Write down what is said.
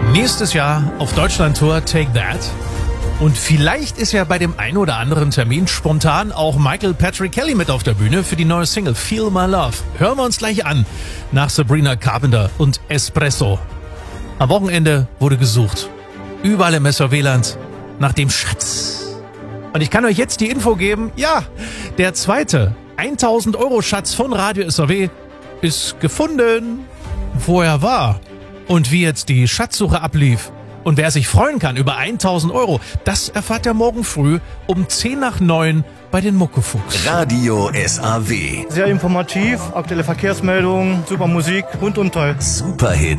Nächstes Jahr auf Deutschland-Tour Take That. Und vielleicht ist ja bei dem einen oder anderen Termin spontan auch Michael Patrick Kelly mit auf der Bühne für die neue Single Feel My Love. Hören wir uns gleich an nach Sabrina Carpenter und Espresso. Am Wochenende wurde gesucht. Überall im SRW-Land nach dem Schatz. Und ich kann euch jetzt die Info geben, ja, der zweite 1000 Euro Schatz von Radio SRW ist gefunden, wo er war. Und wie jetzt die Schatzsuche ablief und wer sich freuen kann über 1000 Euro, das erfahrt ihr morgen früh um 8:50 bei den Muckefuchs. Radio SAW. Sehr informativ, aktuelle Verkehrsmeldungen, super Musik, rundum toll. Superhit